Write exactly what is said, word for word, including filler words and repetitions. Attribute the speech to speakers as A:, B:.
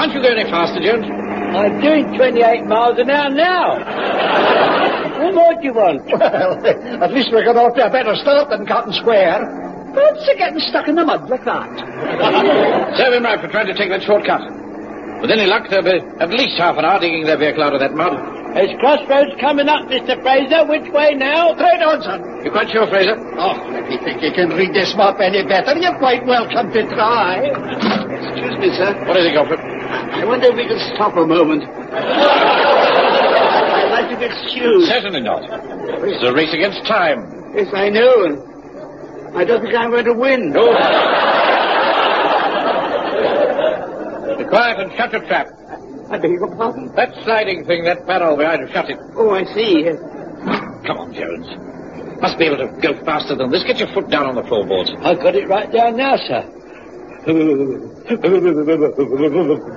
A: Can't you go any faster, Jones?
B: I'm doing twenty-eight miles an hour now. What more do you want?
C: Well, at least we got off to a better start than Cotton Square. What's he getting stuck in the mud like that?
A: Serve him right for trying to take that shortcut. With any luck, they'll be at least half an hour digging their vehicle out of that mud.
B: There's crossroads coming up, Mister Fraser. Which way now?
C: Straight on, son.
A: You quite sure, Fraser?
C: Oh, if you think you can read this map any better, you're quite welcome to try.
D: Excuse me, sir.
A: What do you think, Alfred?
D: I wonder if we could stop a moment. I'd like to get excused.
A: Certainly not. This is a race against time.
D: Yes, I know, and I don't think I'm going to win.
A: No. Be quiet and shut your trap.
D: I beg your pardon?
A: That sliding thing, that barrel behind you, shut it.
D: Oh, I see.
A: Come on, Jones. Must be able to go faster than this. Get your foot down on the floorboards.
B: I've got it right down now, sir.